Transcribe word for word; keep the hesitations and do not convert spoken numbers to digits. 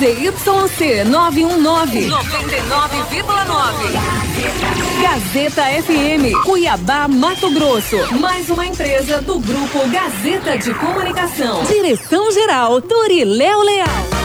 Z Y C nove um nove, noventa e nove vírgula nove. Gazeta F M, Cuiabá, Mato Grosso. Mais uma empresa do Grupo Gazeta de Comunicação. Direção-geral, Doriléu Leal.